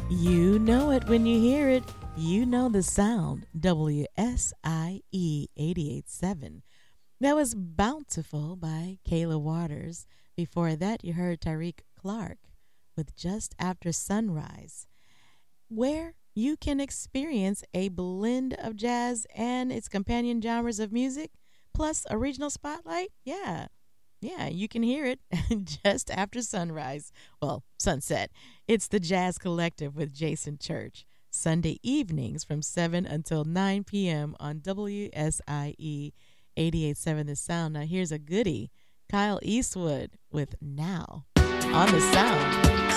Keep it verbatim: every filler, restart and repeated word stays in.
You know it when you hear it. You know the sound. W S I E eighty-eight point seven. That was Bountiful by Kayla Waters. Before that, you heard Tariq Clark with Just After Sunrise, where you can experience a blend of jazz and its companion genres of music, plus a regional spotlight. Yeah, yeah, you can hear it just after sunrise. Well, sunset. It's the Jazz Collective with Jason Church. Sunday evenings from seven until nine p.m. on W S I E eighty-eight point seven The Sound. Now, here's a goodie Kyle Eastwood with Now on the Sound.